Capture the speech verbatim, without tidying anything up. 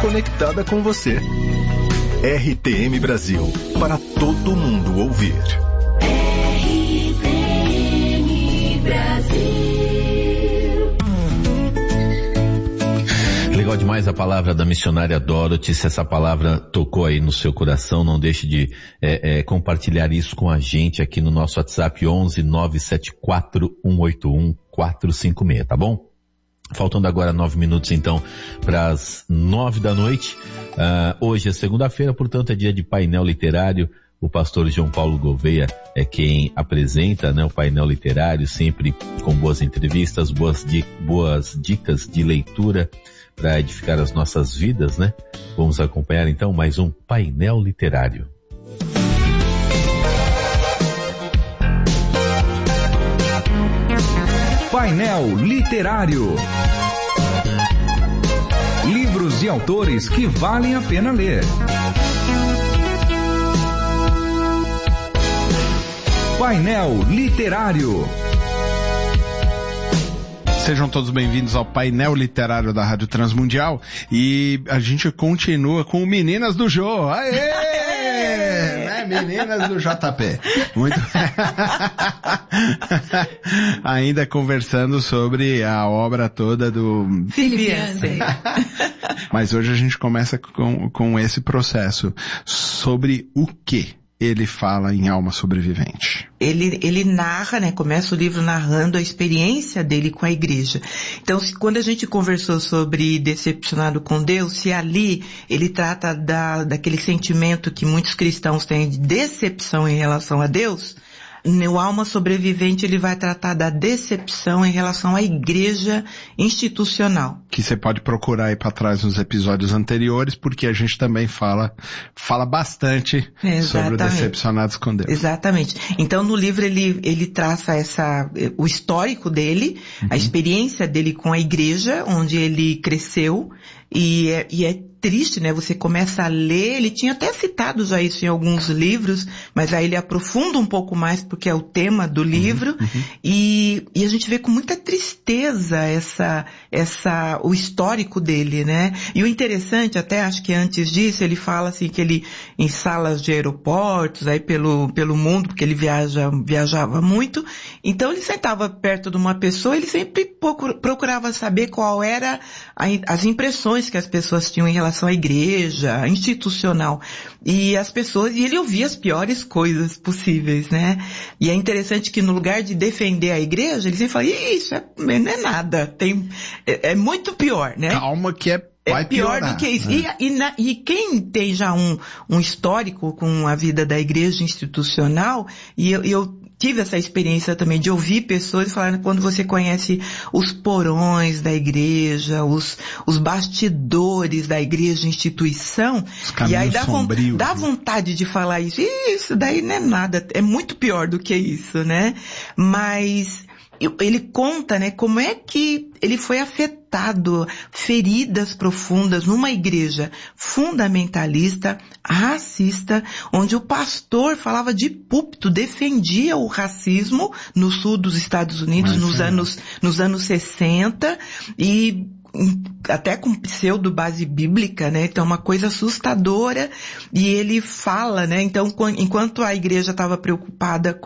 conectada com você. R T M Brasil, para todo mundo ouvir. R T M Brasil. Legal demais a palavra da missionária Dorothy. Se essa palavra tocou aí no seu coração, não deixe de é, é, compartilhar isso com a gente aqui no nosso WhatsApp onze nove sete quatro um oito um quatro cinco seis, tá bom? Faltando agora nove minutos então para as nove da noite. Uh, hoje é segunda-feira, portanto é dia de painel literário. O pastor João Paulo Gouveia é quem apresenta, né, o painel literário, sempre com boas entrevistas, boas, di- boas dicas de leitura para edificar as nossas vidas, né? Vamos acompanhar então mais um painel literário. Painel literário. Livros de autores que valem a pena ler. Painel literário. Sejam todos bem-vindos ao painel literário da Rádio Transmundial e a gente continua com o Meninas do Jô. Aê! Né? Meninas do J P. Muito. Ainda conversando sobre a obra toda do Philip Yancey. Mas hoje a gente começa com, com esse processo. Sobre o que ele fala em Alma Sobrevivente? Ele, ele narra, né, começa o livro narrando a experiência dele com a igreja. Então, se, quando a gente conversou sobre Decepcionado com Deus, se ali ele trata da, daquele sentimento que muitos cristãos têm de decepção em relação a Deus, no Alma Sobrevivente ele vai tratar da decepção em relação à igreja institucional. Que você pode procurar aí para trás nos episódios anteriores, porque a gente também fala, fala bastante Exatamente. sobre o Decepcionados com Deus. Exatamente. Então no livro ele, ele traça essa, o histórico dele, uhum. a experiência dele com a igreja, onde ele cresceu, e é, e é triste, né? Você começa a ler, ele tinha até citado já isso em alguns livros, mas aí ele aprofunda um pouco mais porque é o tema do livro, uhum, uhum. E, e a gente vê com muita tristeza essa, essa, o histórico dele, né? E o interessante, até acho que antes disso, ele fala assim que ele, em salas de aeroportos, aí pelo, pelo mundo, porque ele viaja, viajava muito, então ele sentava perto de uma pessoa, ele sempre procurava saber qual era a, as impressões que as pessoas tinham em relação à igreja, institucional. E as pessoas, e ele ouvia as piores coisas possíveis, né? E é interessante que no lugar de defender a igreja, ele sempre fala, isso é, não é nada, tem, é, é muito pior, né? Calma que é É pior piorar, do que isso. né? E, e, na, e quem tem já um, um histórico com a vida da igreja institucional, e eu, eu tive essa experiência também de ouvir pessoas falarem quando você conhece os porões da igreja, os, os bastidores da igreja instituição, e aí dá, von, dá vontade de falar isso. Isso daí não é nada, é muito pior do que isso, né? Mas ele conta, né, como é que ele foi afetado, feridas profundas numa igreja fundamentalista, racista, onde o pastor falava de púlpito, defendia o racismo no sul dos Estados Unidos, Mas, nos é. anos, nos anos sessenta, e até com pseudo base bíblica, né? Então, uma coisa assustadora. E ele fala, né? Então, enquanto a igreja estava preocupada